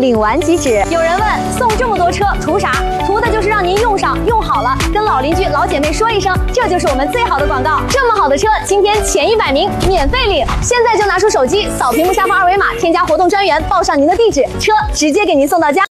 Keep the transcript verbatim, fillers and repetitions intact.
领完即止。 有人问，送这么多车图啥？图的就是让您用上用好了，跟老邻居老姐妹说一声，这就是我们最好的广告。这么好的车，今天前一百名免费领，现在就拿出手机扫屏幕下方二维码，添加活动专员，报上您的地址，车直接给您送到家。